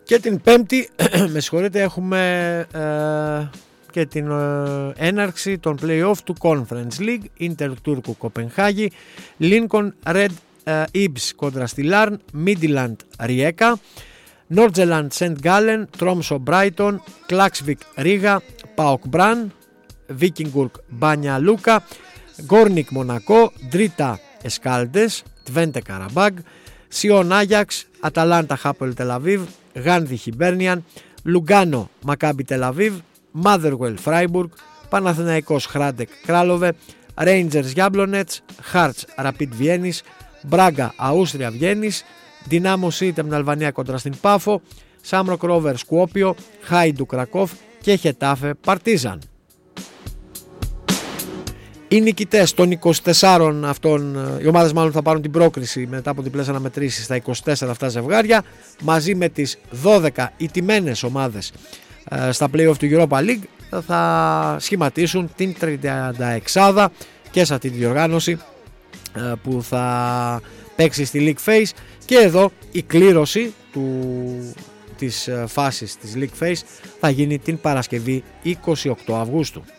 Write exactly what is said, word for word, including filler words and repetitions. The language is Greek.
Και την Πέμπτη, με συγχωρείτε, έχουμε ε, και την ε, έναρξη των play-off του Conference League. Ίντερ Τούρκου Κοπενχάγη, Lincoln Red ε, Ibs κόντρα στη Λάρν, Midland Ριέκα, Νόρτζελαντ Σεντ Γκάλεν, Τρόμσο Brighton, Κλάξβικ Ρίγα, Πάοκ Μπραν, Βίκινγκουρκ Μπάνια Λούκα, Γκόρνικ Μονακό, Ντρίτα Εσκάλντες, Τβέντε Καραμπάγκ, Σιόν Άγιαξ, Αταλάντα Χάπολ Τελαβίβ, Γάνδη Χιμπέρνιαν, Λουγκάνο Μακάμπι Τελαβίβ, Μάδερουελ Φράιμπουργκ, Παναθηναϊκός Χράντεκ Κράλοβε, Ρέιντζερς Γιάμπλονετς, Χάρτς Ραπίτ Βιέννης, Μπράγκα Αούστρια Βιέννης, Δυνάμο Σίτεμ την Αλβανία κοντρα στην Πάφο, Σάμροκ Ρόβερ Σκουόπιο, Χάιντου Κρακόφ και Χετάφε Παρτίζαν. Οι νικητές των είκοσι τεσσάρων αυτών, οι ομάδες μάλλον θα πάρουν την πρόκριση μετά από διπλές αναμετρήσεις στα είκοσι τέσσερα αυτά ζευγάρια, μαζί με τις δώδεκα ιτημένες ομάδες στα play-off του Europa League, θα σχηματίσουν την τριανταεξάδα και σε αυτή τη διοργάνωση που θα παίξει στη League Phase. Και εδώ η κλήρωση του, της φάσης της League Phase θα γίνει την Παρασκευή είκοσι οκτώ Αυγούστου.